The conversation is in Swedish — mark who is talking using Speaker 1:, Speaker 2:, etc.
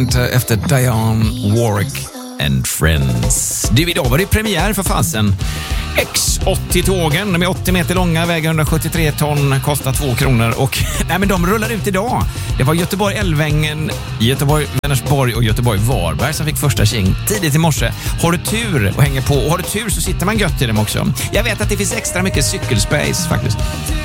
Speaker 1: Plant efter Diane Warwick and Friends. Du, idag var det premiär för fasen. X80-tågen, de är 80 meter långa, väger 173 ton, kostar 2 kronor och nej, men de rullar ut idag. Det var Göteborg-Älvängen, Göteborg-Vänersborg och Göteborg-Varberg som fick första tjing tidigt i morse. Har du tur och hänger på, och har du tur så sitter man gött i dem också. Jag vet att det finns extra mycket cykelspace faktiskt.